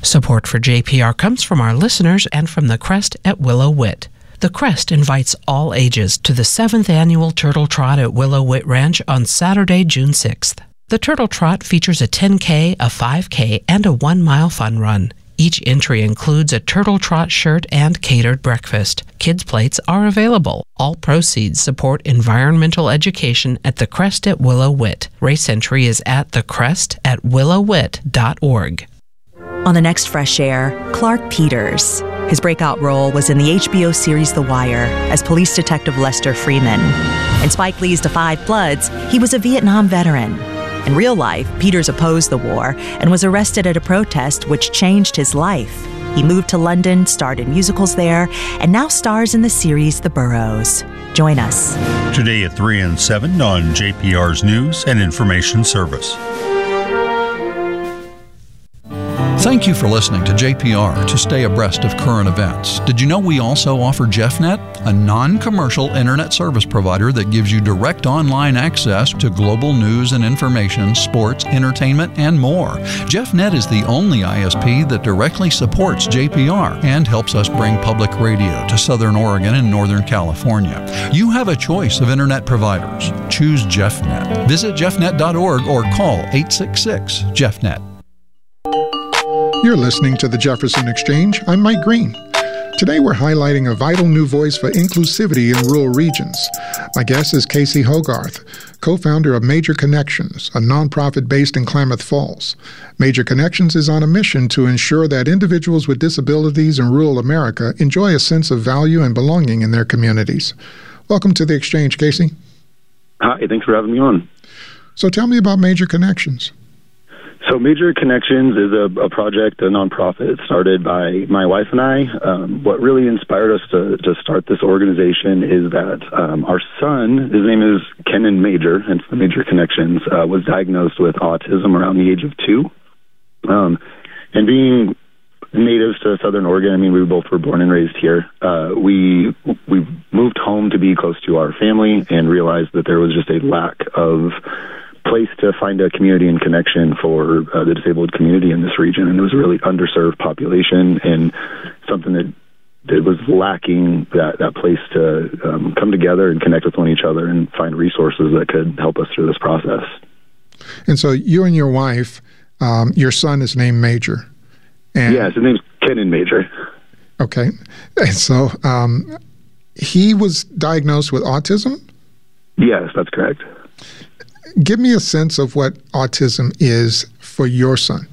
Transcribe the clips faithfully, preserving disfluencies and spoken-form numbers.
Support for J P R comes from our listeners and from the Crest at Willow Witt. The Crest invites all ages to the seventh Annual Turtle Trot at Willow Witt Ranch on Saturday, June sixth. The Turtle Trot features a ten K, a five K, and a one-mile fun run. Each entry includes a Turtle Trot shirt and catered breakfast. Kids' plates are available. All proceeds support environmental education at the Crest at Willow Witt. Race entry is at the crest at willow witt dot org. On the next Fresh Air, Clark Peters. His breakout role was in the H B O series The Wire as police detective Lester Freeman. In Spike Lee's Da five Bloods, he was a Vietnam veteran. In real life, Peters opposed the war and was arrested at a protest which changed his life. He moved to London, starred in musicals there, and now stars in the series The Burrows. Join us. Today at three and seven on J P R's News and Information Service. Thank you for listening to J P R to stay abreast of current events. Did you know we also offer JeffNet, a non-commercial internet service provider that gives you direct online access to global news and information, sports, entertainment, and more. JeffNet is the only I S P that directly supports J P R and helps us bring public radio to Southern Oregon and Northern California. You have a choice of internet providers. Choose JeffNet. Visit jeff net dot org or call eight six six, jeff net. You're listening to the Jefferson Exchange. I'm Mike Green. Today we're highlighting a vital new voice for inclusivity in rural regions. My guest is Casey Hogarth, co-founder of Major Connections, a nonprofit based in Klamath Falls. Major Connections is on a mission to ensure that individuals with disabilities in rural America enjoy a sense of value and belonging in their communities. Welcome to the Exchange, Casey. Hi, thanks for having me on. So tell me about Major Connections. So Major Connections is a, a project, a nonprofit started by my wife and I. Um, what really inspired us to, to start this organization is that um, our son, his name is Kenan Major, hence the Major Connections, uh, was diagnosed with autism around the age of two. Um, and being natives to Southern Oregon, I mean, we both were born and raised here. Uh, we we moved home to be close to our family and realized that there was just a lack of place to find a community and connection for uh, the disabled community in this region, and it was a really underserved population and something that that was lacking that that place to um, come together and connect with one each other and find resources that could help us through this process. And so you and your wife, um, your son is named Major. And yes, his name's Kenan Major. Okay, and so um, he was diagnosed with autism? Yes, that's correct. Give me a sense of what autism is for your son.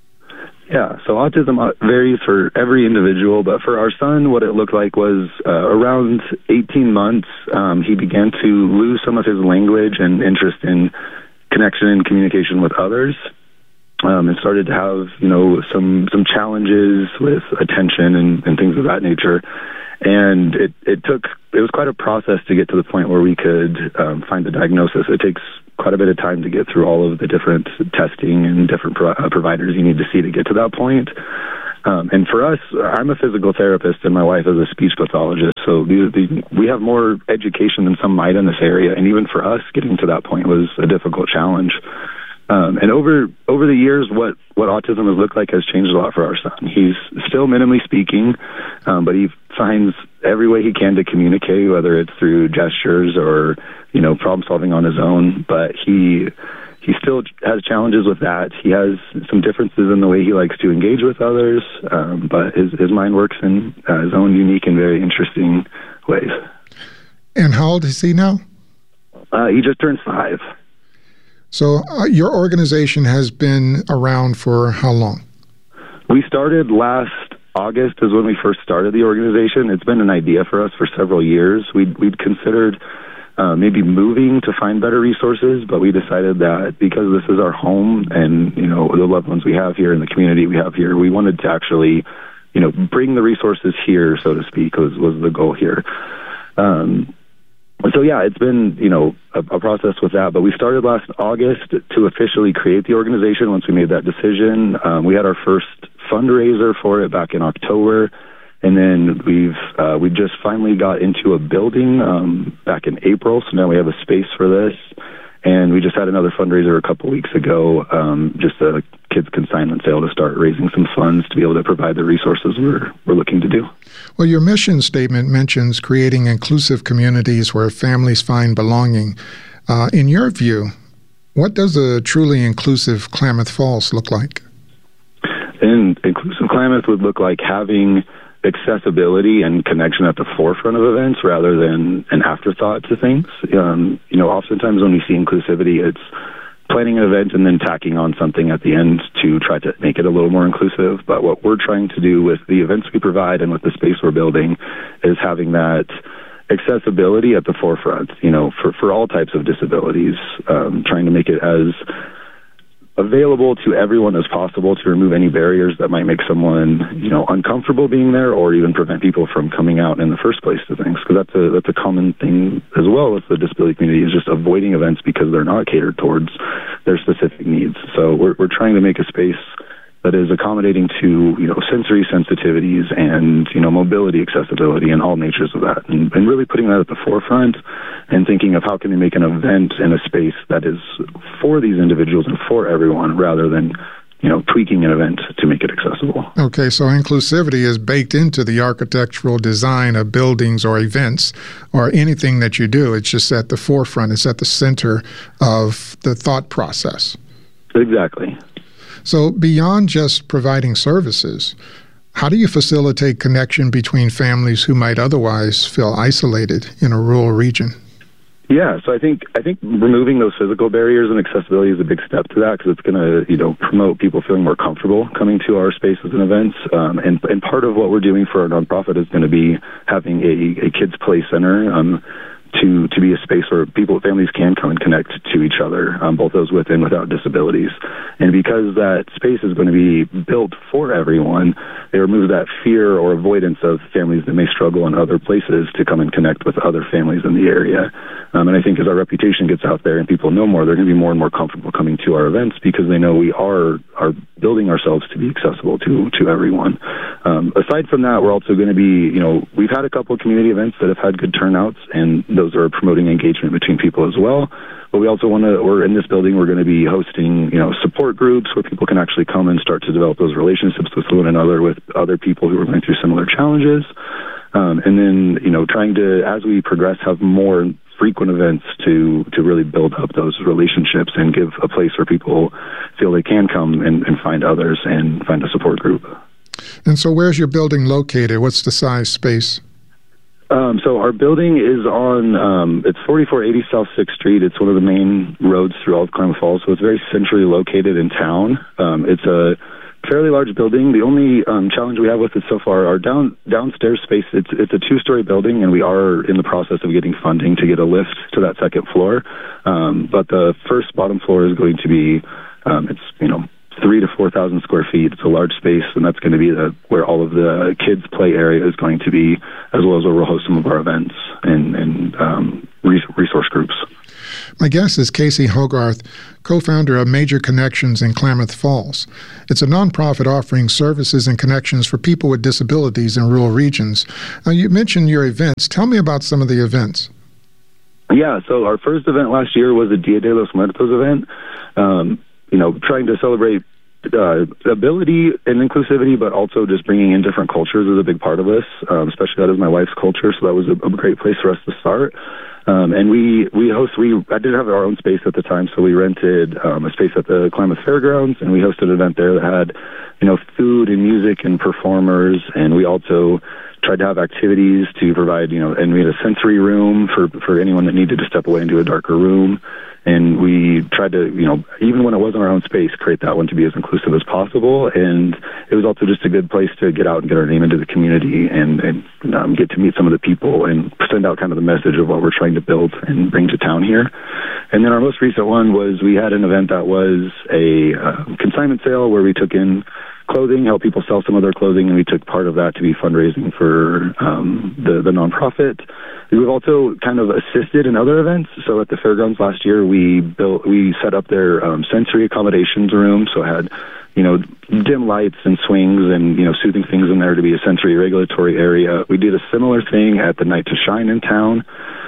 Yeah, so autism varies for every individual, but for our son, what it looked like was uh, around eighteen months, um, he began to lose some of his language and interest in connection and communication with others, um, and started to have, you know, some some challenges with attention and, and things of that nature. And it, it took, it was quite a process to get to the point where we could um, find the diagnosis. It takes quite a bit of time to get through all of the different testing and different pro- uh, providers you need to see to get to that point. Um, and for us, I'm a physical therapist and my wife is a speech pathologist. So the, the, we have more education than some might in this area. And even for us, getting to that point was a difficult challenge. Um, and over over the years, what, what autism has looked like has changed a lot for our son. He's still minimally speaking, um, but he finds every way he can to communicate, whether it's through gestures or, you know, problem solving on his own. But he he still has challenges with that. He has some differences in the way he likes to engage with others, um, but his, his mind works in uh, his own unique and very interesting ways. And how old is he now? Uh, he just turned five. So uh, your organization has been around for how long? We started last August is when we first started the organization. It's been an idea for us for several years. We'd, we'd considered uh, maybe moving to find better resources, but we decided that because this is our home and, you know, the loved ones we have here in the community we have here, we wanted to actually, you know, bring the resources here, so to speak, was, was the goal here. Um, So, yeah, it's been, you know, a, a process with that. But we started last August to officially create the organization once we made that decision. Um, we had our first fundraiser for it back in October. And then we've uh, we just finally got into a building um, back in April. So now we have a space for this. And we just had another fundraiser a couple weeks ago, um, just a kids' consignment sale to start raising some funds to be able to provide the resources we're, we're looking to do. Well, your mission statement mentions creating inclusive communities where families find belonging. Uh, in your view, what does a truly inclusive Klamath Falls look like? And inclusive Klamath would look like having accessibility and connection at the forefront of events rather than an afterthought to things. Um, you know, oftentimes when we see inclusivity, it's planning an event and then tacking on something at the end to try to make it a little more inclusive. But what we're trying to do with the events we provide and with the space we're building is having that accessibility at the forefront, you know, for, for all types of disabilities, um, trying to make it as available to everyone as possible to remove any barriers that might make someone, you know, uncomfortable being there or even prevent people from coming out in the first place to things. Because that's a, that's a common thing as well with the disability community, is just avoiding events because they're not catered towards their specific needs. So we're, we're trying to make a space that is accommodating to, you know, sensory sensitivities and, you know, mobility accessibility and all natures of that. And, and really putting that at the forefront and thinking of how can we make an event in a space that is for these individuals and for everyone rather than, you know, tweaking an event to make it accessible. Okay, so inclusivity is baked into the architectural design of buildings or events or anything that you do. It's just at the forefront. It's at the center of the thought process. Exactly. So beyond just providing services, how do you facilitate connection between families who might otherwise feel isolated in a rural region? Yeah, so I think I think removing those physical barriers and accessibility is a big step to that, because it's going to, you know, promote people feeling more comfortable coming to our spaces and events. Um, and and part of what we're doing for our nonprofit is going to be having a, a kids play center. Um, to to be a space where people, families can come and connect to each other, um, both those with and without disabilities. And because that space is going to be built for everyone, it removes that fear or avoidance of families that may struggle in other places to come and connect with other families in the area. Um, and I think as our reputation gets out there and people know more, they're going to be more and more comfortable coming to our events because they know we are are building ourselves to be accessible to to everyone. Um, aside from that, we're also going to be, you know, we've had a couple of community events that have had good turnouts, and those are promoting engagement between people as well. But we also want to, we're in this building, we're going to be hosting, you know, support groups where people can actually come and start to develop those relationships with one another, with other people who are going through similar challenges. Um, and then, you know, trying to, as we progress, have more frequent events to, to really build up those relationships and give a place where people feel they can come and, and find others and find a support group. And so where's your building located? What's the size space? Um, so our building is on, um, it's forty-four eighty South sixth Street. It's one of the main roads through all of Klamath Falls, so it's very centrally located in town. Um, it's a fairly large building. The only um, challenge we have with it so far, our down downstairs space, it's it's a two-story building, and we are in the process of getting funding to get a lift to that second floor. Um, but the first bottom floor is going to be, um, it's, you know, three to four thousand square feet. It's a large space, and that's going to be the, where all of the kids' play area is going to be, as well as where we'll host some of our events and, and um, resource groups. My guest is Casey Hogarth, co-founder of Major Connections in Klamath Falls. It's a nonprofit offering services and connections for people with disabilities in rural regions. Now, you mentioned your events. Tell me about some of the events. Yeah, so our first event last year was a Dia de los Muertos event. Um, you know, trying to celebrate uh, ability and inclusivity, but also just bringing in different cultures is a big part of this, um, especially that is my wife's culture, so that was a, a great place for us to start. Um, and we, we host, we, I didn't have our own space at the time, so we rented um, a space at the Klamath Fairgrounds, and we hosted an event there that had, you know, food and music and performers, and we also tried to have activities to provide, you know, and we had a sensory room for, for anyone that needed to step away into a darker room. And we tried to, you know, even when it wasn't our own space, create that one to be as inclusive as possible. And it was also just a good place to get out and get our name into the community and, and um, get to meet some of the people and send out kind of the message of what we're trying to build and bring to town here. And then our most recent one was we had an event that was a uh, consignment sale where we took in clothing, help people sell some of their clothing, and we took part of that to be fundraising for um, the, the nonprofit. We've also kind of assisted in other events. So at the fairgrounds last year, we built, we set up their um, sensory accommodations room. So it had, you know, dim lights and swings and, you know, soothing things in there to be a sensory regulatory area. We did a similar thing at the Night to Shine in town.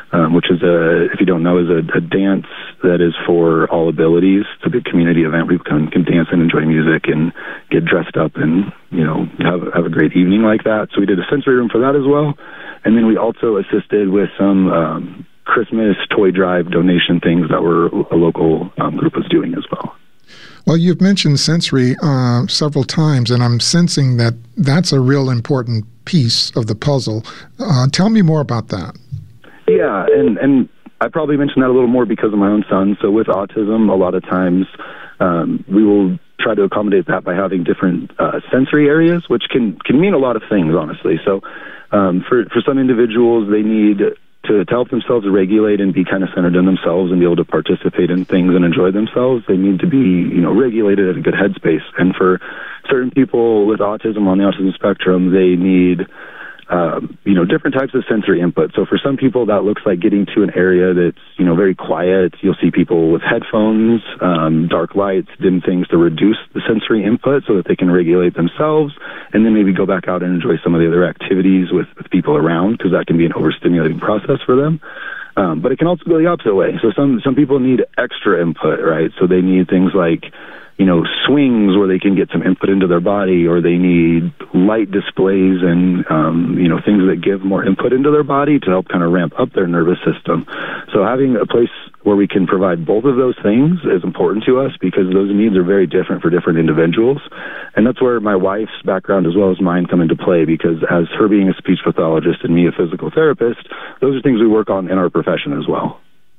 um, which is a, if you don't know, is a, a dance that is for all abilities. It's a big community event where people can, can dance and enjoy music and get dressed up and, you know, have, have a great evening like that. So we did a sensory room for that as well. And then we also assisted with some um, Christmas toy drive donation things that were a local um, group was doing as well. Well, you've mentioned sensory uh, several times, and I'm sensing that that's a real important piece of the puzzle. Uh, tell me more about that. Yeah, and, and I probably mentioned that a little more because of my own son. So with autism, a lot of times um, we will try to accommodate that by having different uh, sensory areas, which can, can mean a lot of things, honestly. So um, for, for some individuals, they need To, to help themselves regulate and be kind of centered in themselves and be able to participate in things and enjoy themselves, they need to be, you know, regulated at a good headspace. And for certain people with autism on the autism spectrum, they need, um, you know, different types of sensory input. So for some people, that looks like getting to an area that's, you know, very quiet. You'll see people with headphones, um, dark lights, dim things to reduce the sensory input so that they can regulate themselves, and then maybe go back out and enjoy some of the other activities with, with people around, because that can be an overstimulating process for them. Um, but it can also go the opposite way. So some, some people need extra input, right? So they need things like, you know, swings where they can get some input into their body, or they need light displays and, um, you know, things that give more input into their body to help kind of ramp up their nervous system. So having a place where we can provide both of those things is important to us, because those needs are very different for different individuals. And that's where my wife's background as well as mine come into play, because as her being a speech pathologist and me a physical therapist, those are things we work on in our profession as well.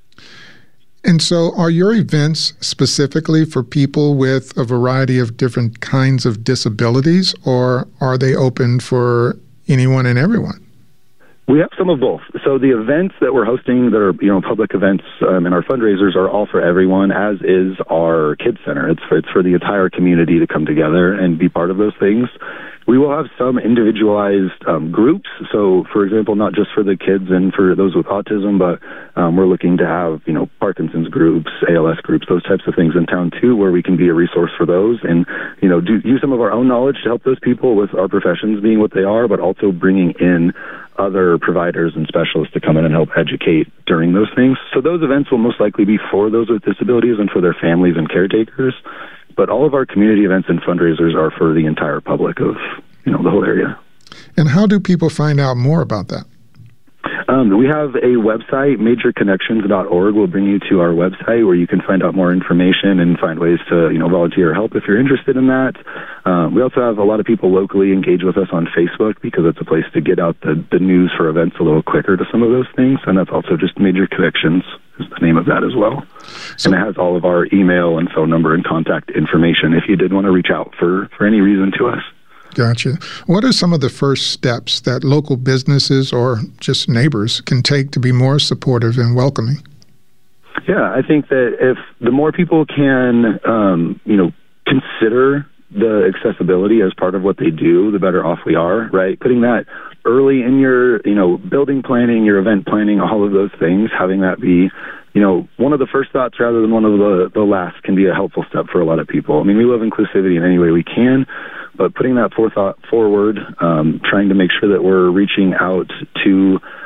And so are your events specifically for people with a variety of different kinds of disabilities, or are they open for anyone and everyone? We have some of both. So the events that we're hosting that are, you know, public events um, and our fundraisers are all for everyone, as is our Kids Center. It's for, it's for the entire community to come together and be part of those things. We will have some individualized um, groups. So, for example, not just for the kids and for those with autism, but um, we're looking to have, you know, Parkinson's groups, A L S groups, those types of things in town too, where we can be a resource for those and, you know, do use some of our own knowledge to help those people with our professions being what they are, but also bringing in other providers and specialists to come in and help educate during those things. So those events will most likely be for those with disabilities and for their families and caretakers. But all of our community events and fundraisers are for the entire public of, you know, the whole area. And how do people find out more about that? Um, we have a website, major connections dot org will bring you to our website where you can find out more information and find ways to, you know, volunteer or help if you're interested in that. Um, we also have a lot of people locally engage with us on Facebook, because it's a place to get out the, the news for events a little quicker to some of those things. And that's also just Major Connections is the name of that as well. So, and it has all of our email and phone number and contact information if you did want to reach out for, for any reason to us. Gotcha. What are some of the first steps that local businesses or just neighbors can take to be more supportive and welcoming? Yeah, I think that if the more people can, um, you know, consider the accessibility as part of what they do, the better off we are, right? Putting that early in your, you know, building planning, your event planning, all of those things, having that be, you know, one of the first thoughts rather than one of the, the last can be a helpful step for a lot of people. I mean, we love inclusivity in any way we can, but putting that forethought forward, um, trying to make sure that we're reaching out to